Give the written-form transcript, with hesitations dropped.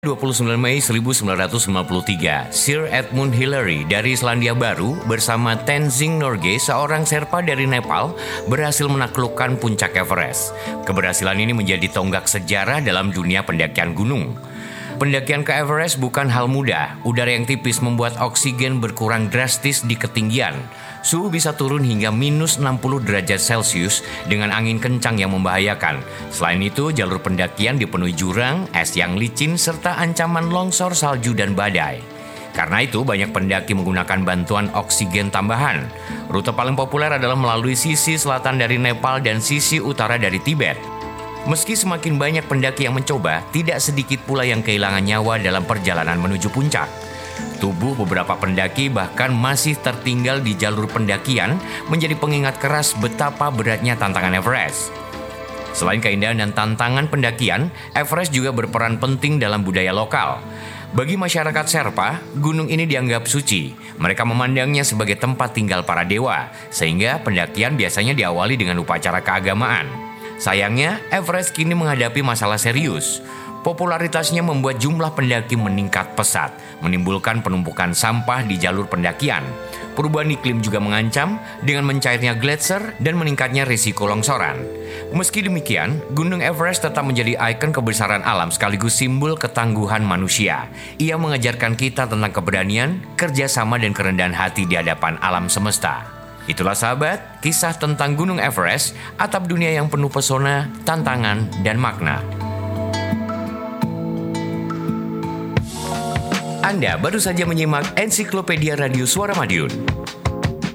29 Mei 1953, Sir Edmund Hillary dari Selandia Baru bersama Tenzing Norgay, seorang Sherpa dari Nepal, berhasil menaklukkan puncak Everest. Keberhasilan ini menjadi tonggak sejarah dalam dunia pendakian gunung. Pendakian ke Everest bukan hal mudah. Udara yang tipis membuat oksigen berkurang drastis di ketinggian. Suhu bisa turun hingga minus 60 derajat Celcius dengan angin kencang yang membahayakan. Selain itu, jalur pendakian dipenuhi jurang, es yang licin, serta ancaman longsor, salju, dan badai. Karena itu, banyak pendaki menggunakan bantuan oksigen tambahan. Rute paling populer adalah melalui sisi selatan dari Nepal dan sisi utara dari Tibet. Meski semakin banyak pendaki yang mencoba, tidak sedikit pula yang kehilangan nyawa dalam perjalanan menuju puncak. Tubuh beberapa pendaki bahkan masih tertinggal di jalur pendakian, menjadi pengingat keras betapa beratnya tantangan Everest. Selain keindahan dan tantangan pendakian, Everest juga berperan penting dalam budaya lokal. Bagi masyarakat Sherpa, gunung ini dianggap suci. Mereka memandangnya sebagai tempat tinggal para dewa, sehingga pendakian biasanya diawali dengan upacara keagamaan. Sayangnya, Everest kini menghadapi masalah serius. Popularitasnya membuat jumlah pendaki meningkat pesat, menimbulkan penumpukan sampah di jalur pendakian. Perubahan iklim juga mengancam dengan mencairnya gletser dan meningkatnya risiko longsoran. Meski demikian, Gunung Everest tetap menjadi ikon kebesaran alam sekaligus simbol ketangguhan manusia. Ia mengajarkan kita tentang keberanian, kerjasama, dan kerendahan hati di hadapan alam semesta. Itulah sahabat, kisah tentang Gunung Everest, atap dunia yang penuh pesona, tantangan, dan makna. Anda baru saja menyimak Ensiklopedia Radio Suara Madiun.